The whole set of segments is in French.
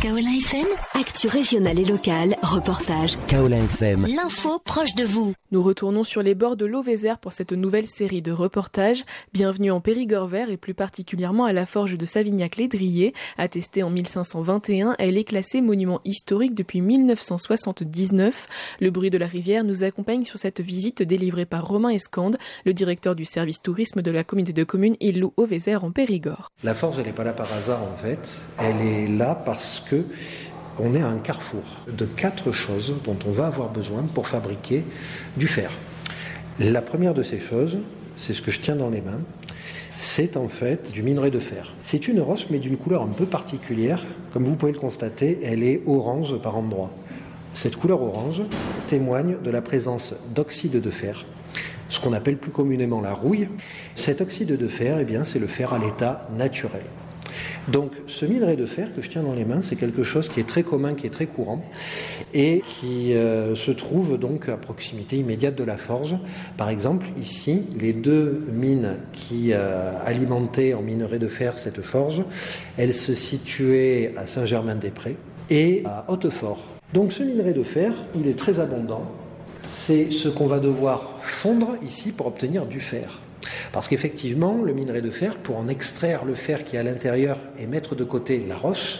Kaolin FM, actu régionale et locale, reportage. Kaolin FM. L'info proche de vous. Nous retournons sur les bords de l'eau Vézère pour cette nouvelle série de reportages. Bienvenue en Périgord vert et plus particulièrement à la forge de Savignac-les-Driers. Attestée en 1521, elle est classée monument historique depuis 1979. Le bruit de la rivière nous accompagne sur cette visite délivrée par Romain Escande, le directeur du service tourisme de la communauté de communes Île-Loup-Vézère en Périgord. La forge, elle n'est pas là par hasard en fait. Elle est là parce que on est à un carrefour de 4 choses dont on va avoir besoin pour fabriquer du fer. La première de ces choses, c'est ce que je tiens dans les mains, c'est en fait du minerai de fer. C'est une roche mais d'une couleur un peu particulière. Comme vous pouvez le constater, elle est orange par endroits. Cette couleur orange témoigne de la présence d'oxyde de fer, ce qu'on appelle plus communément la rouille. Cet oxyde de fer, c'est le fer à l'état naturel. Donc ce minerai de fer que je tiens dans les mains, c'est quelque chose qui est très commun, qui est très courant et qui se trouve donc à proximité immédiate de la forge. Par exemple, ici, les 2 mines qui alimentaient en minerai de fer cette forge, elles se situaient à Saint-Germain-des-Prés et à Hautefort. Donc ce minerai de fer, il est très abondant. C'est ce qu'on va devoir fondre ici pour obtenir du fer. Parce qu'effectivement, le minerai de fer, pour en extraire le fer qui est à l'intérieur et mettre de côté la roche,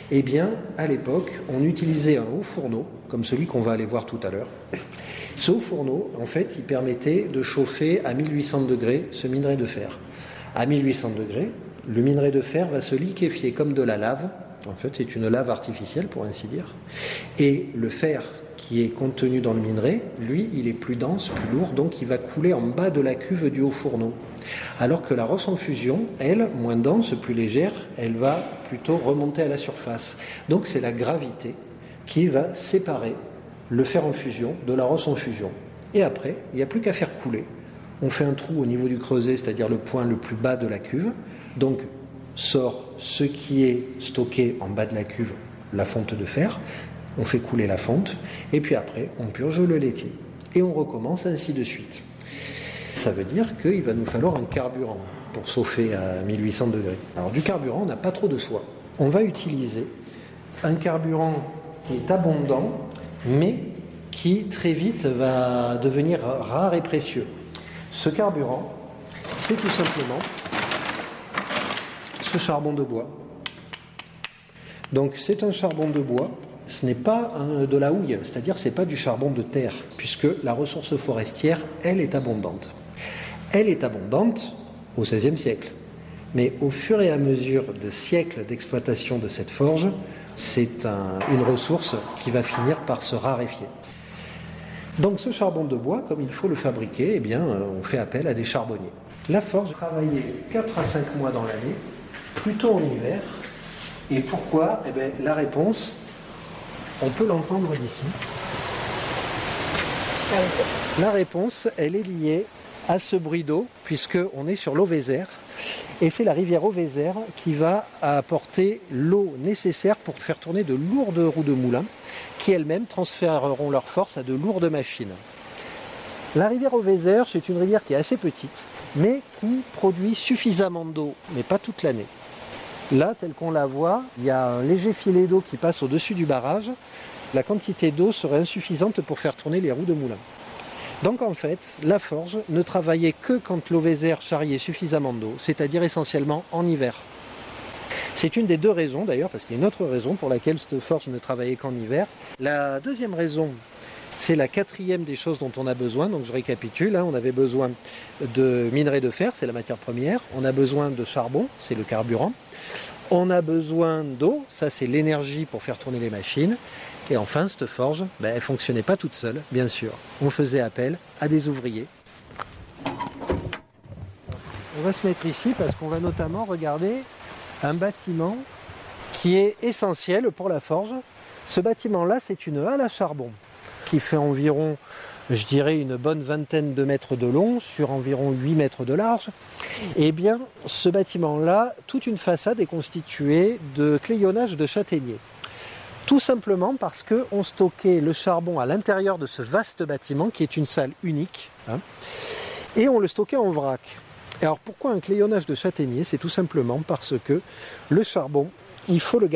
à l'époque, on utilisait un haut fourneau, comme celui qu'on va aller voir tout à l'heure. Ce haut fourneau, en fait, il permettait de chauffer à 1800 degrés ce minerai de fer. À 1800 degrés, le minerai de fer va se liquéfier comme de la lave. En fait, c'est une lave artificielle, pour ainsi dire. Et le fer qui est contenu dans le minerai, lui, il est plus dense, plus lourd, donc il va couler en bas de la cuve du haut fourneau. Alors que la roche en fusion, elle, moins dense, plus légère, elle va plutôt remonter à la surface. Donc c'est la gravité qui va séparer le fer en fusion de la roche en fusion. Et après, il n'y a plus qu'à faire couler. On fait un trou au niveau du creuset, c'est-à-dire le point le plus bas de la cuve. Donc sort ce qui est stocké en bas de la cuve, la fonte de fer. On fait couler la fonte, et puis après, on purge le laitier. Et on recommence ainsi de suite. Ça veut dire qu'il va nous falloir un carburant pour chauffer à 1800 degrés. Alors du carburant, on n'a pas trop de choix. On va utiliser un carburant qui est abondant, mais qui très vite va devenir rare et précieux. Ce carburant, c'est tout simplement ce charbon de bois. Donc c'est un charbon de bois. Ce n'est pas de la houille, c'est-à-dire c'est pas du charbon de terre, puisque la ressource forestière, elle est abondante. Elle est abondante au XVIe siècle. Mais au fur et à mesure de siècles d'exploitation de cette forge, c'est une ressource qui va finir par se raréfier. Donc ce charbon de bois, comme il faut le fabriquer, on fait appel à des charbonniers. La forge travaillait 4 à 5 mois dans l'année, plutôt en hiver. Et pourquoi ? La réponse, on peut l'entendre d'ici. La réponse, elle est liée à ce bruit d'eau, puisqu'on est sur l'eau Vézère. Et c'est la rivière Vézère qui va apporter l'eau nécessaire pour faire tourner de lourdes roues de moulin, qui elles-mêmes transféreront leur force à de lourdes machines. La rivière Vézère, c'est une rivière qui est assez petite, mais qui produit suffisamment d'eau, mais pas toute l'année. Là, tel qu'on la voit, il y a un léger filet d'eau qui passe au-dessus du barrage. La quantité d'eau serait insuffisante pour faire tourner les roues de moulin. Donc en fait, la forge ne travaillait que quand l'eau Vézère charriait suffisamment d'eau, c'est-à-dire essentiellement en hiver. C'est une des 2 raisons d'ailleurs, parce qu'il y a une autre raison pour laquelle cette forge ne travaillait qu'en hiver. La deuxième raison, c'est la 4e des choses dont on a besoin. Donc je récapitule, on avait besoin de minerai de fer, c'est la matière première. On a besoin de charbon, c'est le carburant. On a besoin d'eau, ça c'est l'énergie pour faire tourner les machines. Et enfin, cette forge, elle ne fonctionnait pas toute seule, bien sûr. On faisait appel à des ouvriers. On va se mettre ici parce qu'on va notamment regarder un bâtiment qui est essentiel pour la forge. Ce bâtiment-là, c'est une halle à charbon qui fait environ, je dirais, une bonne vingtaine de mètres de long sur environ 8 mètres de large. Ce bâtiment-là, toute une façade est constituée de clayonnage de châtaignier. Tout simplement parce qu'on stockait le charbon à l'intérieur de ce vaste bâtiment qui est une salle unique, et on le stockait en vrac. Et alors pourquoi un clayonnage de châtaignier ? C'est tout simplement parce que le charbon, il faut le garder